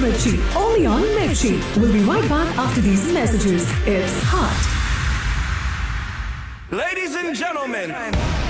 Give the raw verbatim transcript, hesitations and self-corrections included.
Mirchi, only on Mirchi. We'll be right back after these messages. It's hot. Ladies and gentlemen.